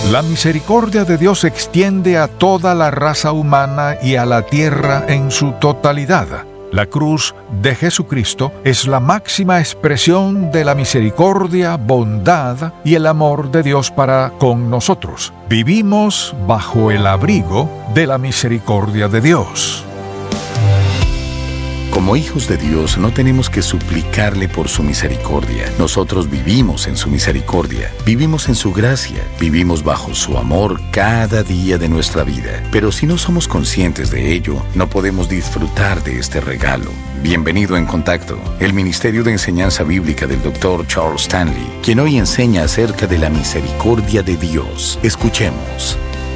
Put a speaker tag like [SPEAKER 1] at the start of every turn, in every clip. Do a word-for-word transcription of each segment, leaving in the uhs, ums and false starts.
[SPEAKER 1] La misericordia de Dios se extiende a toda la raza humana y a la tierra en su totalidad. La cruz de Jesucristo es la máxima expresión de la misericordia, bondad y el amor de Dios para con nosotros. Vivimos bajo el abrigo de la misericordia de Dios.
[SPEAKER 2] Como hijos de Dios, no tenemos que suplicarle por su misericordia. Nosotros vivimos en su misericordia, vivimos en su gracia, vivimos bajo su amor cada día de nuestra vida. Pero si no somos conscientes de ello, no podemos disfrutar de este regalo. Bienvenido en Contacto, el Ministerio de Enseñanza Bíblica del doctor Charles Stanley, quien hoy enseña acerca de la misericordia de Dios. Escuchemos.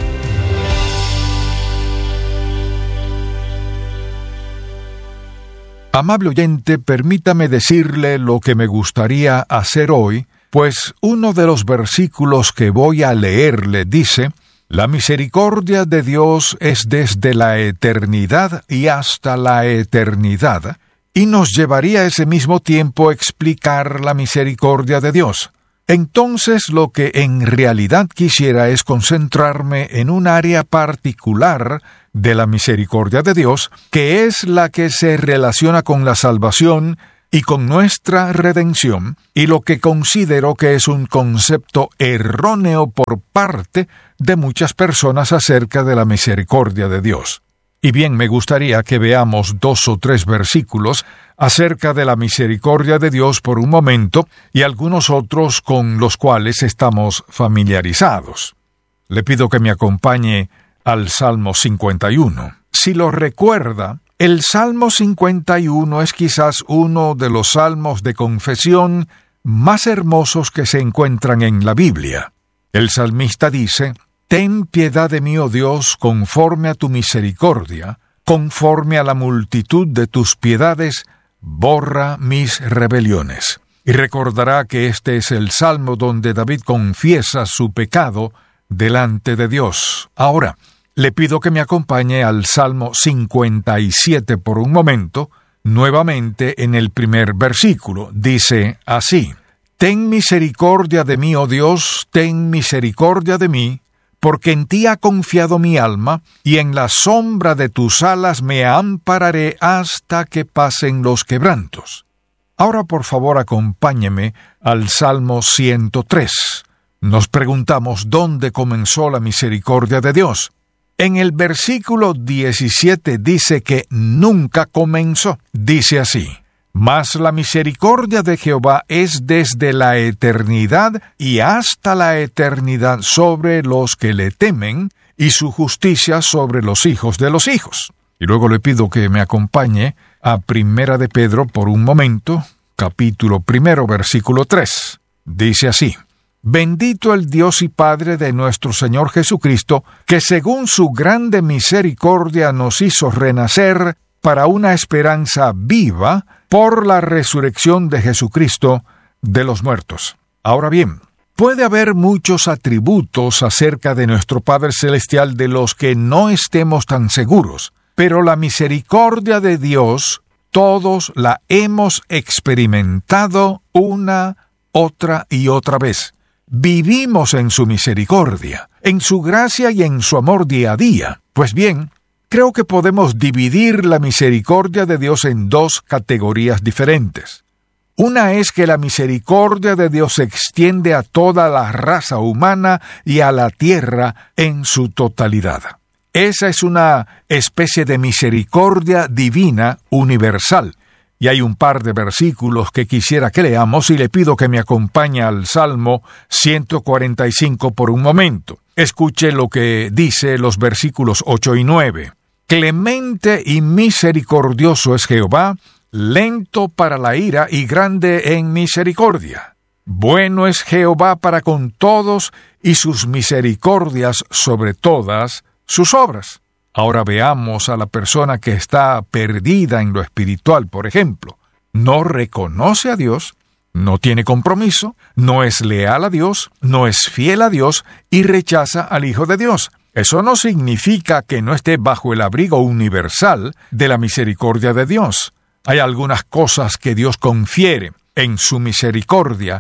[SPEAKER 1] Amable oyente, permítame decirle lo que me gustaría hacer hoy, pues uno de los versículos que voy a leerle dice: «La misericordia de Dios es desde la eternidad y hasta la eternidad», y nos llevaría ese mismo tiempo explicar la misericordia de Dios. Entonces, lo que en realidad quisiera es concentrarme en un área particular de la misericordia de Dios, que es la que se relaciona con la salvación y con nuestra redención, y lo que considero que es un concepto erróneo por parte de muchas personas acerca de la misericordia de Dios. Y bien, me gustaría que veamos dos o tres versículos acerca de la misericordia de Dios por un momento y algunos otros con los cuales estamos familiarizados. Le pido que me acompañe al Salmo cincuenta y uno. Si lo recuerda, el Salmo cincuenta y uno es quizás uno de los salmos de confesión más hermosos que se encuentran en la Biblia. El salmista dice: «Ten piedad de mí, oh Dios, conforme a tu misericordia, conforme a la multitud de tus piedades, borra mis rebeliones». Y recordará que este es el salmo donde David confiesa su pecado delante de Dios. Ahora, le pido que me acompañe al Salmo cincuenta y siete por un momento, nuevamente en el primer versículo. Dice así: «Ten misericordia de mí, oh Dios, ten misericordia de mí, porque en ti ha confiado mi alma, y en la sombra de tus alas me ampararé hasta que pasen los quebrantos». Ahora, por favor, acompáñeme al Salmo ciento tres. Nos preguntamos dónde comenzó la misericordia de Dios. En el versículo diecisiete dice que nunca comenzó. Dice así: «Mas la misericordia de Jehová es desde la eternidad y hasta la eternidad sobre los que le temen, y su justicia sobre los hijos de los hijos». Y luego le pido que me acompañe a Primera de Pedro por un momento, capítulo primero, versículo tres. Dice así: «Bendito el Dios y Padre de nuestro Señor Jesucristo, que según su grande misericordia nos hizo renacer para una esperanza viva por la resurrección de Jesucristo de los muertos». Ahora bien, puede haber muchos atributos acerca de nuestro Padre Celestial de los que no estemos tan seguros, pero la misericordia de Dios todos la hemos experimentado una, otra y otra vez. Vivimos en su misericordia, en su gracia y en su amor día a día. Pues bien, creo que podemos dividir la misericordia de Dios en dos categorías diferentes. Una es que la misericordia de Dios se extiende a toda la raza humana y a la tierra en su totalidad. Esa es una especie de misericordia divina universal. Y hay un par de versículos que quisiera que leamos y le pido que me acompañe al Salmo ciento cuarenta y cinco por un momento. Escuche lo que dice los versículos ocho y nueve. «Clemente y misericordioso es Jehová, lento para la ira y grande en misericordia. Bueno es Jehová para con todos, y sus misericordias sobre todas sus obras». Ahora veamos a la persona que está perdida en lo espiritual, por ejemplo. No reconoce a Dios, no tiene compromiso, no es leal a Dios, no es fiel a Dios y rechaza al Hijo de Dios. Eso no significa que no esté bajo el abrigo universal de la misericordia de Dios. Hay algunas cosas que Dios confiere en su misericordia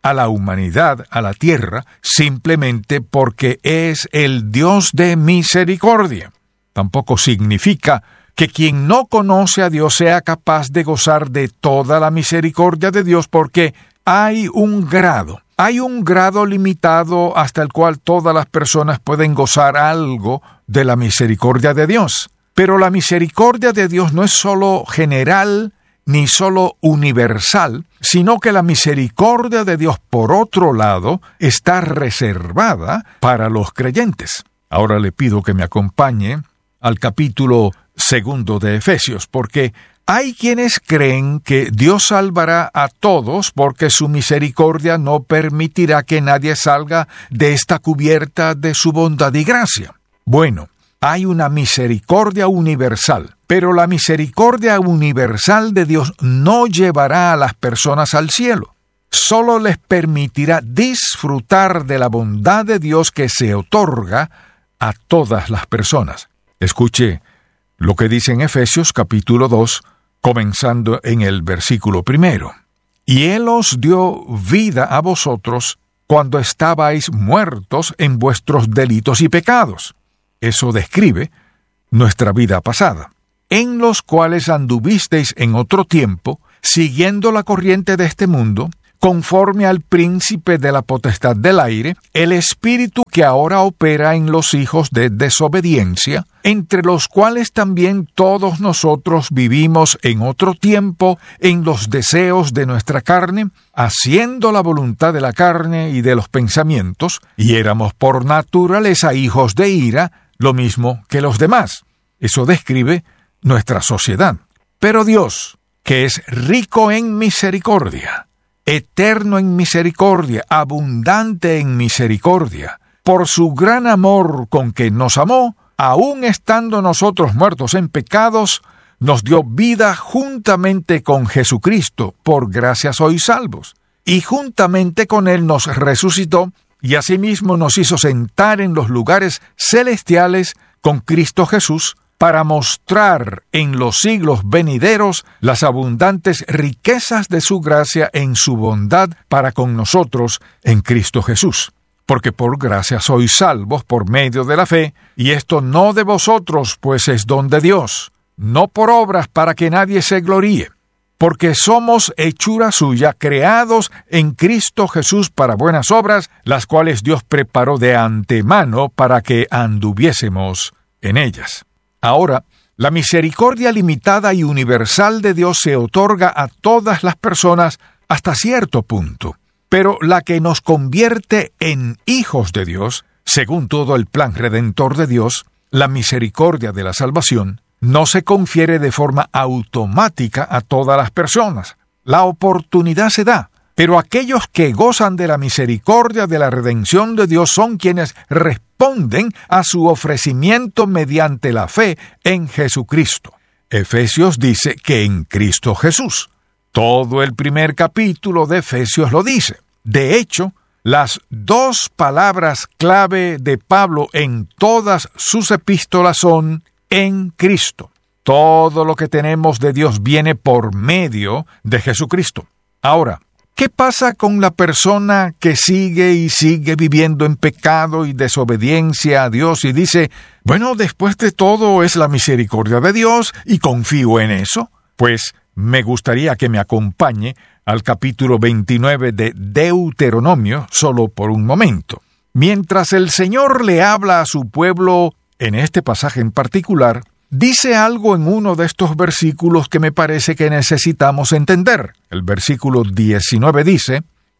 [SPEAKER 1] a la humanidad, a la tierra, simplemente porque es el Dios de misericordia. Tampoco significa que quien no conoce a Dios sea capaz de gozar de toda la misericordia de Dios, porque hay un grado, hay un grado limitado hasta el cual todas las personas pueden gozar algo de la misericordia de Dios. Pero la misericordia de Dios no es solo general ni solo universal, sino que la misericordia de Dios, por otro lado, está reservada para los creyentes. Ahora le pido que me acompañe al capítulo segundo de Efesios, porque hay quienes creen que Dios salvará a todos porque su misericordia no permitirá que nadie salga de esta cubierta de su bondad y gracia. Bueno, hay una misericordia universal, pero la misericordia universal de Dios no llevará a las personas al cielo. Solo les permitirá disfrutar de la bondad de Dios que se otorga a todas las personas. Escuche lo que dice en Efesios capítulo dos, comenzando en el versículo primero. Y Él os dio vida a vosotros cuando estabais muertos en vuestros delitos y pecados. Eso describe nuestra vida pasada, en los cuales anduvisteis en otro tiempo, siguiendo la corriente de este mundo, conforme al príncipe de la potestad del aire, el espíritu que ahora opera en los hijos de desobediencia, entre los cuales también todos nosotros vivimos en otro tiempo en los deseos de nuestra carne, haciendo la voluntad de la carne y de los pensamientos, y éramos por naturaleza hijos de ira, lo mismo que los demás. Eso describe nuestra sociedad. Pero Dios, que es rico en misericordia, eterno en misericordia, abundante en misericordia, por su gran amor con que nos amó, aun estando nosotros muertos en pecados, nos dio vida juntamente con Jesucristo, por gracia sois salvos, y juntamente con Él nos resucitó, y asimismo nos hizo sentar en los lugares celestiales con Cristo Jesús, para mostrar en los siglos venideros las abundantes riquezas de su gracia en su bondad para con nosotros en Cristo Jesús. Porque por gracia sois salvos por medio de la fe, y esto no de vosotros, pues es don de Dios, no por obras para que nadie se gloríe, porque somos hechura suya, creados en Cristo Jesús para buenas obras, las cuales Dios preparó de antemano para que anduviésemos en ellas. Ahora, la misericordia limitada y universal de Dios se otorga a todas las personas hasta cierto punto, pero la que nos convierte en hijos de Dios, según todo el plan redentor de Dios, la misericordia de la salvación, no se confiere de forma automática a todas las personas. La oportunidad se da, pero aquellos que gozan de la misericordia de la redención de Dios son quienes responden a su ofrecimiento mediante la fe en Jesucristo. Efesios dice que en Cristo Jesús. Todo el primer capítulo de Efesios lo dice. De hecho, las dos palabras clave de Pablo en todas sus epístolas son en Cristo. Todo lo que tenemos de Dios viene por medio de Jesucristo. Ahora, ¿qué pasa con la persona que sigue y sigue viviendo en pecado y desobediencia a Dios y dice, bueno, después de todo es la misericordia de Dios y confío en eso? Pues me gustaría que me acompañe al capítulo veintinueve de Deuteronomio solo por un momento. Mientras el Señor le habla a su pueblo, en este pasaje en particular, dice algo en uno de estos versículos que me parece que necesitamos entender. El versículo diecinueve dice,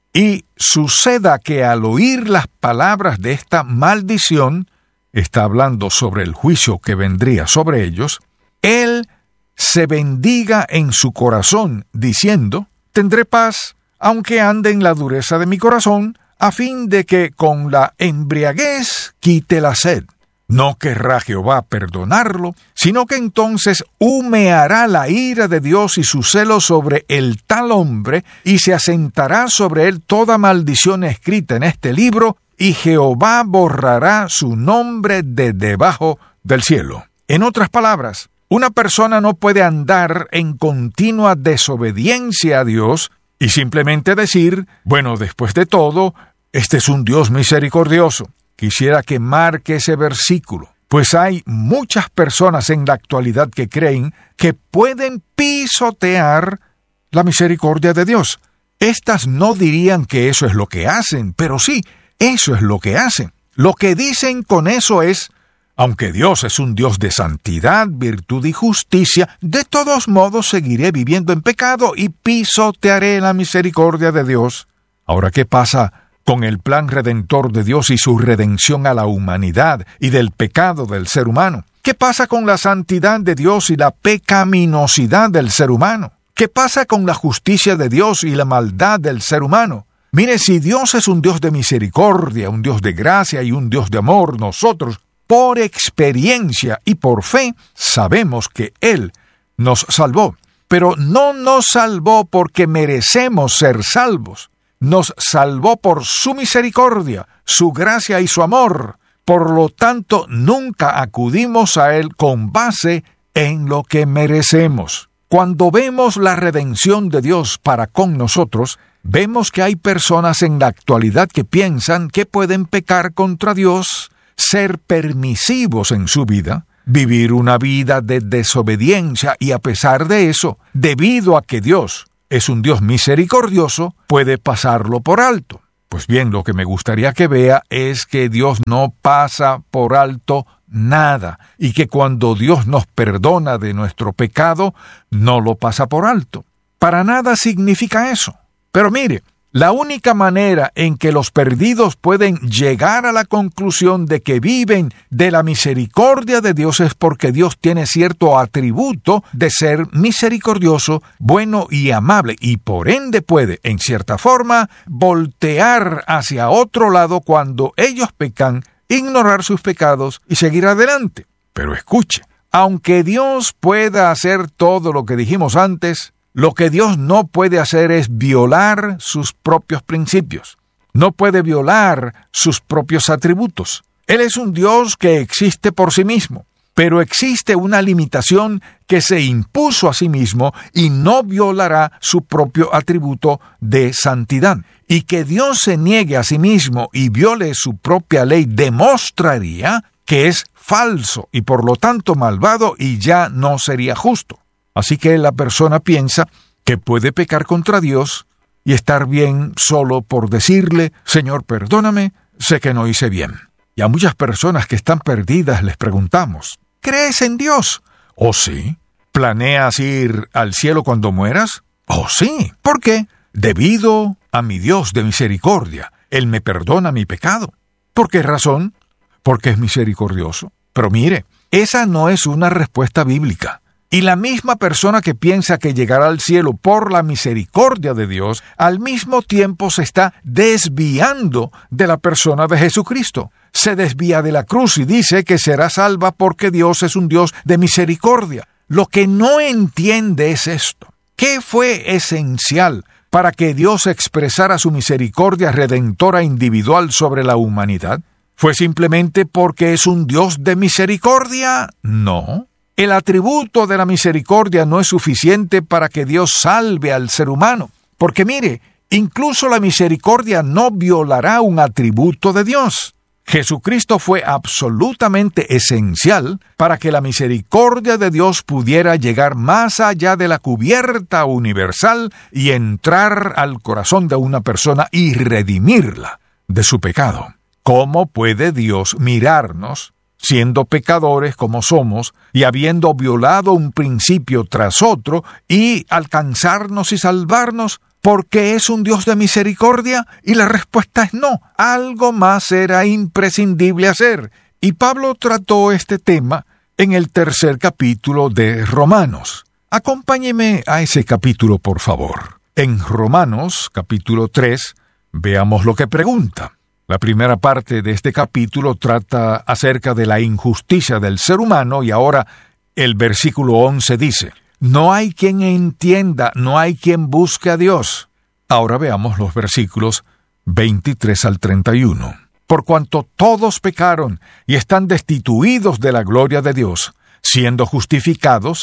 [SPEAKER 1] y suceda que al oír las palabras de esta maldición, está hablando sobre el juicio que vendría sobre ellos, él se bendiga en su corazón, diciendo, tendré paz, aunque ande en la dureza de mi corazón, a fin de que con la embriaguez quite la sed. No querrá Jehová perdonarlo, sino que entonces humeará la ira de Dios y su celo sobre el tal hombre, y se asentará sobre él toda maldición escrita en este libro, y Jehová borrará su nombre de debajo del cielo. En otras palabras, una persona no puede andar en continua desobediencia a Dios y simplemente decir, bueno, después de todo, este es un Dios misericordioso. Quisiera que marque ese versículo, pues hay muchas personas en la actualidad que creen que pueden pisotear la misericordia de Dios. Estas no dirían que eso es lo que hacen, pero sí, eso es lo que hacen. Lo que dicen con eso es, aunque Dios es un Dios de santidad, virtud y justicia, de todos modos seguiré viviendo en pecado y pisotearé la misericordia de Dios. Ahora, ¿qué pasa con el plan redentor de Dios y su redención a la humanidad y del pecado del ser humano? ¿Qué pasa con la santidad de Dios y la pecaminosidad del ser humano? ¿Qué pasa con la justicia de Dios y la maldad del ser humano? Mire, si Dios es un Dios de misericordia, un Dios de gracia y un Dios de amor, nosotros, por experiencia y por fe, sabemos que Él nos salvó. Pero no nos salvó porque merecemos ser salvos. Nos salvó por su misericordia, su gracia y su amor. Por lo tanto, nunca acudimos a Él con base en lo que merecemos. Cuando vemos la redención de Dios para con nosotros, vemos que hay personas en la actualidad que piensan que pueden pecar contra Dios, ser permisivos en su vida, vivir una vida de desobediencia y a pesar de eso, debido a que Dios es un Dios misericordioso, puede pasarlo por alto. Pues bien, lo que me gustaría que vea es que Dios no pasa por alto nada, y que cuando Dios nos perdona de nuestro pecado, no lo pasa por alto. Para nada significa eso. Pero mire, la única manera en que los perdidos pueden llegar a la conclusión de que viven de la misericordia de Dios es porque Dios tiene cierto atributo de ser misericordioso, bueno y amable, y por ende puede, en cierta forma, voltear hacia otro lado cuando ellos pecan, ignorar sus pecados y seguir adelante. Pero escuche, aunque Dios pueda hacer todo lo que dijimos antes, lo que Dios no puede hacer es violar sus propios principios. No puede violar sus propios atributos. Él es un Dios que existe por sí mismo, pero existe una limitación que se impuso a sí mismo y no violará su propio atributo de santidad. Y que Dios se niegue a sí mismo y viole su propia ley demostraría que es falso y por lo tanto malvado y ya no sería justo. Así que la persona piensa que puede pecar contra Dios y estar bien solo por decirle, Señor, perdóname, sé que no hice bien. Y a muchas personas que están perdidas les preguntamos, ¿crees en Dios? ¿Oh sí? ¿Planeas ir al cielo cuando mueras? Oh sí. ¿Por qué? Debido a mi Dios de misericordia. Él me perdona mi pecado. ¿Por qué razón? Porque es misericordioso. Pero mire, esa no es una respuesta bíblica. Y la misma persona que piensa que llegará al cielo por la misericordia de Dios, al mismo tiempo se está desviando de la persona de Jesucristo. Se desvía de la cruz y dice que será salva porque Dios es un Dios de misericordia. Lo que no entiende es esto. ¿Qué fue esencial para que Dios expresara su misericordia redentora individual sobre la humanidad? ¿Fue simplemente porque es un Dios de misericordia? No. El atributo de la misericordia no es suficiente para que Dios salve al ser humano, porque mire, incluso la misericordia no violará un atributo de Dios. Jesucristo fue absolutamente esencial para que la misericordia de Dios pudiera llegar más allá de la cubierta universal y entrar al corazón de una persona y redimirla de su pecado. ¿Cómo puede Dios mirarnos siendo pecadores como somos, y habiendo violado un principio tras otro, y alcanzarnos y salvarnos, porque es un Dios de misericordia? Y la respuesta es no. Algo más era imprescindible hacer. Y Pablo trató este tema en el tercer capítulo de Romanos. Acompáñeme a ese capítulo, por favor. En Romanos, capítulo tres, veamos lo que pregunta. La primera parte de este capítulo trata acerca de la injusticia del ser humano y ahora el versículo once dice, no hay quien entienda, no hay quien busque a Dios. Ahora veamos los versículos veintitrés al treinta y uno. Por cuanto todos pecaron y están destituidos de la gloria de Dios, siendo justificados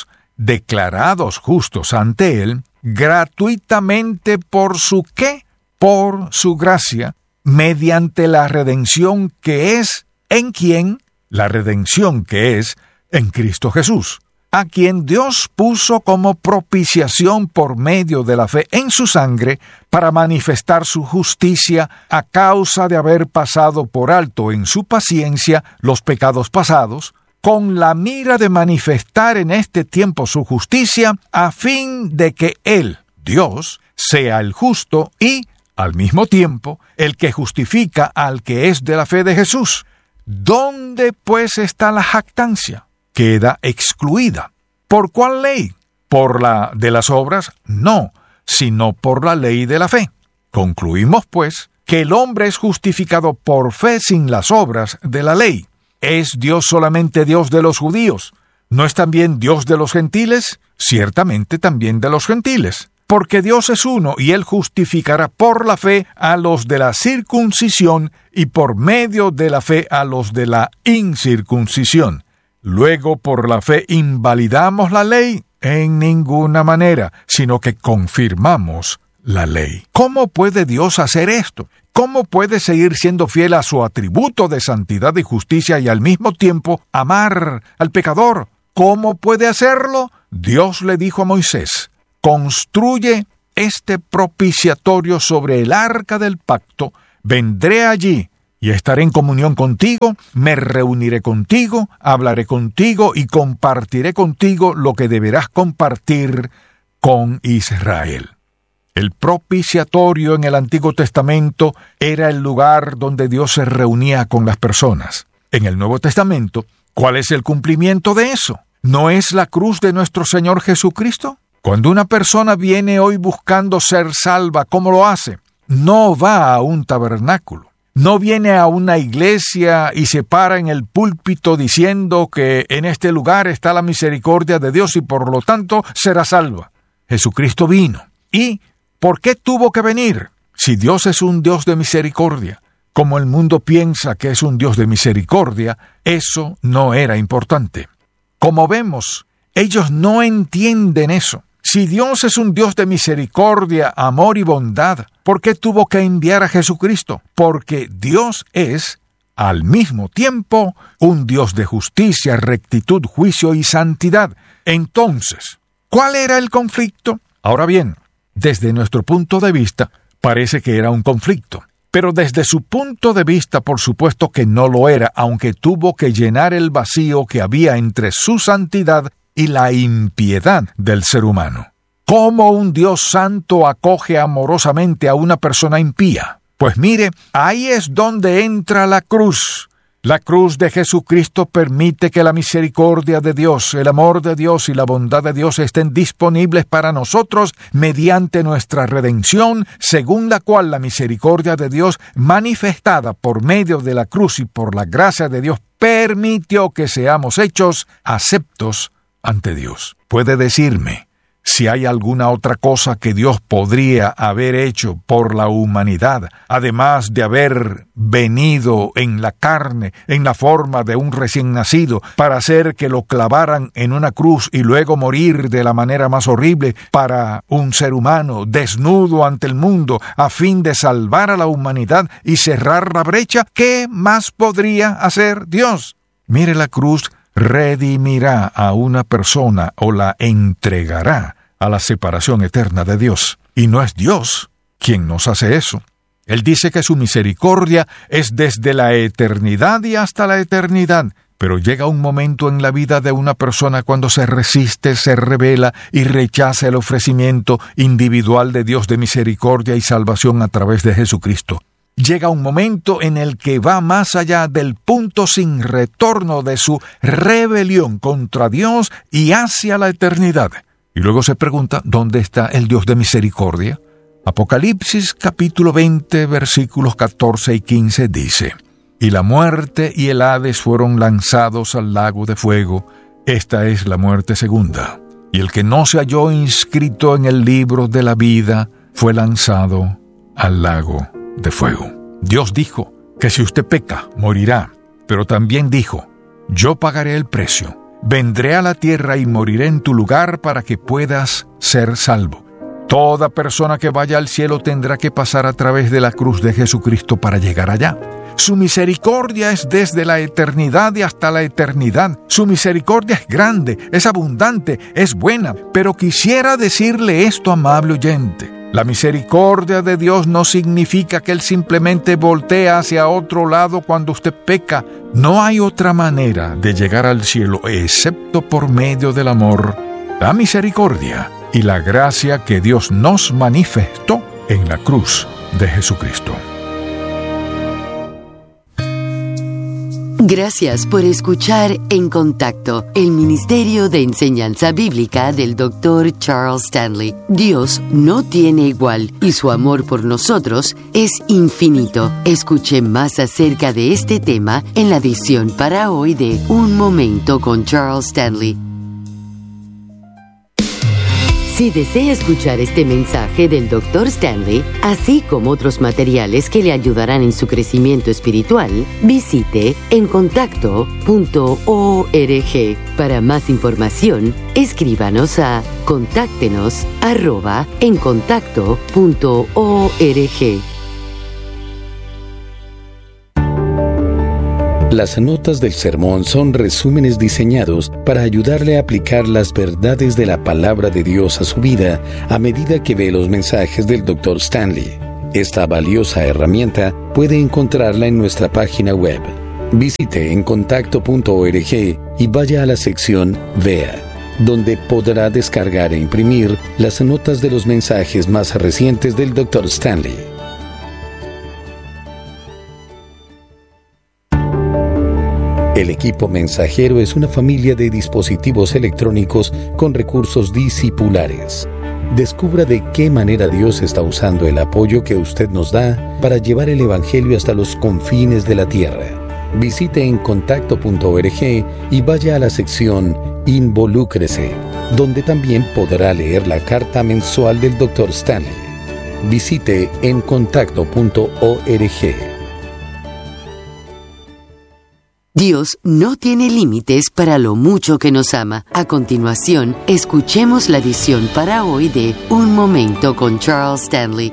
[SPEAKER 1] declarados justos ante Él, gratuitamente por su ¿qué? Por su gracia, mediante la redención que es ¿en quién? La redención que es en Cristo Jesús, a quien Dios puso como propiciación por medio de la fe en su sangre para manifestar su justicia a causa de haber pasado por alto en su paciencia los pecados pasados, con la mira de manifestar en este tiempo su justicia, a fin de que Él, Dios, sea el justo y, al mismo tiempo, el que justifica al que es de la fe de Jesús. ¿Dónde, pues, está la jactancia? Queda excluida. ¿Por cuál ley? ¿Por la de las obras? No, sino por la ley de la fe. Concluimos, pues, que el hombre es justificado por fe sin las obras de la ley. ¿Es Dios solamente Dios de los judíos? ¿No es también Dios de los gentiles? Ciertamente también de los gentiles. Porque Dios es uno y Él justificará por la fe a los de la circuncisión y por medio de la fe a los de la incircuncisión. Luego, ¿por la fe invalidamos la ley? En ninguna manera, sino que confirmamos la ley. ¿Cómo puede Dios hacer esto? ¿Cómo puede seguir siendo fiel a su atributo de santidad y justicia y al mismo tiempo amar al pecador? ¿Cómo puede hacerlo? Dios le dijo a Moisés: construye este propiciatorio sobre el arca del pacto, vendré allí y estaré en comunión contigo, me reuniré contigo, hablaré contigo y compartiré contigo lo que deberás compartir con Israel. El propiciatorio en el Antiguo Testamento era el lugar donde Dios se reunía con las personas. En el Nuevo Testamento, ¿cuál es el cumplimiento de eso? ¿No es la cruz de nuestro Señor Jesucristo? Cuando una persona viene hoy buscando ser salva, ¿cómo lo hace? No va a un tabernáculo. No viene a una iglesia y se para en el púlpito diciendo que en este lugar está la misericordia de Dios y por lo tanto será salva. Jesucristo vino. ¿Y por qué tuvo que venir? Si Dios es un Dios de misericordia, como el mundo piensa que es un Dios de misericordia, eso no era importante. Como vemos, ellos no entienden eso. Si Dios es un Dios de misericordia, amor y bondad, ¿por qué tuvo que enviar a Jesucristo? Porque Dios es, al mismo tiempo, un Dios de justicia, rectitud, juicio y santidad. Entonces, ¿cuál era el conflicto? Ahora bien, desde nuestro punto de vista, parece que era un conflicto. Pero desde su punto de vista, por supuesto que no lo era, aunque tuvo que llenar el vacío que había entre su santidad y la impiedad del ser humano. ¿Cómo un Dios santo acoge amorosamente a una persona impía? Pues mire, ahí es donde entra la cruz. La cruz de Jesucristo permite que la misericordia de Dios, el amor de Dios y la bondad de Dios estén disponibles para nosotros mediante nuestra redención, según la cual la misericordia de Dios, manifestada por medio de la cruz y por la gracia de Dios, permitió que seamos hechos aceptos ante Dios. Puede decirme si hay alguna otra cosa que Dios podría haber hecho por la humanidad, además de haber venido en la carne, en la forma de un recién nacido, para hacer que lo clavaran en una cruz y luego morir de la manera más horrible para un ser humano desnudo ante el mundo, a fin de salvar a la humanidad y cerrar la brecha. ¿Qué más podría hacer Dios? Mire, la cruz redimirá a una persona o la entregará a la separación eterna de Dios. Y no es Dios quien nos hace eso. Él dice que su misericordia es desde la eternidad y hasta la eternidad. Pero llega un momento en la vida de una persona cuando se resiste, se rebela y rechaza el ofrecimiento individual de Dios de misericordia y salvación a través de Jesucristo. Llega un momento en el que va más allá del punto sin retorno de su rebelión contra Dios y hacia la eternidad. Y luego se pregunta, ¿dónde está el Dios de misericordia? Apocalipsis capítulo veinte, versículos catorce y quince dice: Y la muerte y el Hades fueron lanzados al lago de fuego. Esta es la muerte segunda. Y el que no se halló inscrito en el libro de la vida fue lanzado al lago de fuego. Dios dijo que si usted peca, morirá, pero también dijo: yo pagaré el precio. vendré a la tierra y moriré en tu lugar para que puedas ser salvo. Toda persona que vaya al cielo tendrá que pasar a través de la cruz de Jesucristo para llegar allá. Su misericordia es desde la eternidad y hasta la eternidad. Su misericordia es grande, es abundante, es buena. Pero quisiera decirle esto, amable oyente. La misericordia de Dios no significa que Él simplemente voltea hacia otro lado cuando usted peca. No hay otra manera de llegar al cielo excepto por medio del amor, la misericordia y la gracia que Dios nos manifestó en la cruz de Jesucristo.
[SPEAKER 3] Gracias por escuchar En Contacto, el Ministerio de Enseñanza Bíblica del doctor Charles Stanley. Dios no tiene igual y su amor por nosotros es infinito. Escuche más acerca de este tema en la edición para hoy de Un Momento con Charles Stanley. Si desea escuchar este mensaje del doctor Stanley, así como otros materiales que le ayudarán en su crecimiento espiritual, visite en contacto punto org. Para más información, escríbanos a contáctenos arroba en contacto punto org.
[SPEAKER 2] Las notas del sermón son resúmenes diseñados para ayudarle a aplicar las verdades de la palabra de Dios a su vida a medida que ve los mensajes del doctor Stanley. Esta valiosa herramienta puede encontrarla en nuestra página web. Visite en contacto punto org y vaya a la sección Vea, donde podrá descargar e imprimir las notas de los mensajes más recientes del doctor Stanley. El equipo mensajero es una familia de dispositivos electrónicos con recursos discipulares. Descubra de qué manera Dios está usando el apoyo que usted nos da para llevar el Evangelio hasta los confines de la tierra. Visite en contacto punto org y vaya a la sección Involúcrese, donde también podrá leer la carta mensual del doctor Stanley. Visite en contacto punto org.
[SPEAKER 3] Dios no tiene límites para lo mucho que nos ama. A continuación, escuchemos la edición para hoy de Un Momento con Charles Stanley.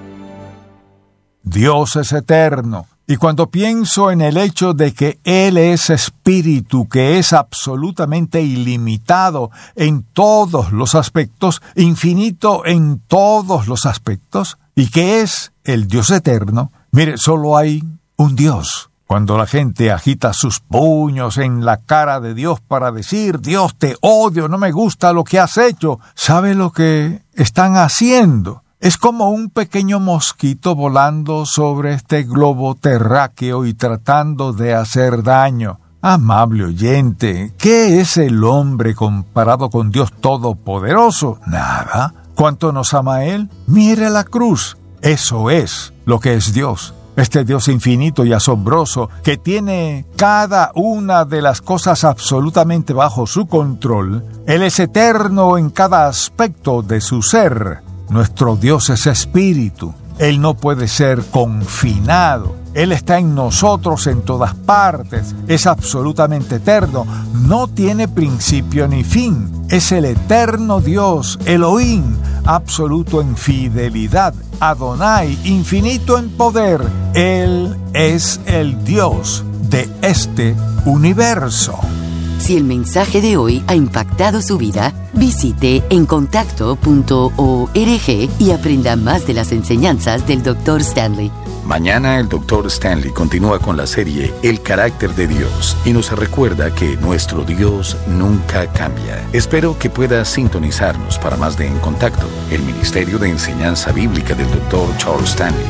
[SPEAKER 1] Dios es eterno, y cuando pienso en el hecho de que Él es espíritu, que es absolutamente ilimitado en todos los aspectos, infinito en todos los aspectos, y que es el Dios eterno, mire, solo hay un Dios. Cuando la gente agita sus puños en la cara de Dios para decir, Dios, te odio, no me gusta lo que has hecho, ¿sabe lo que están haciendo? Es como un pequeño mosquito volando sobre este globo terráqueo y tratando de hacer daño. Amable oyente, ¿qué es el hombre comparado con Dios Todopoderoso? Nada. ¿Cuánto nos ama Él? Mire la cruz. Eso es lo que es Dios. Este Dios infinito y asombroso que tiene cada una de las cosas absolutamente bajo su control. Él es eterno en cada aspecto de su ser. Nuestro Dios es espíritu. Él no puede ser confinado. Él está en nosotros en todas partes. Es absolutamente eterno. No tiene principio ni fin. Es el eterno Dios, Elohim, absoluto en fidelidad. Adonai, infinito en poder. Él es el Dios de este universo.
[SPEAKER 3] Si el mensaje de hoy ha impactado su vida, visite en contacto punto org y aprenda más de las enseñanzas del doctor Stanley.
[SPEAKER 2] Mañana el doctor Stanley continúa con la serie El carácter de Dios y nos recuerda que nuestro Dios nunca cambia. Espero que pueda sintonizarnos para más de En Contacto, el Ministerio de Enseñanza Bíblica del doctor Charles Stanley.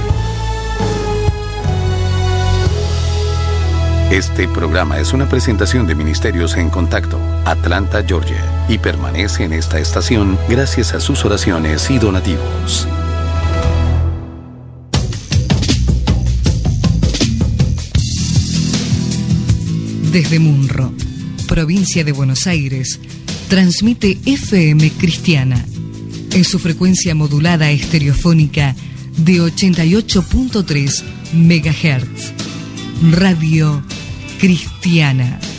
[SPEAKER 2] Este programa es una presentación de Ministerios en Contacto, Atlanta, Georgia, y permanece en esta estación gracias a sus oraciones y donativos.
[SPEAKER 4] Desde Munro, provincia de Buenos Aires, transmite F M Cristiana en su frecuencia modulada estereofónica de ochenta y ocho punto tres megahertz. Radio Cristiana.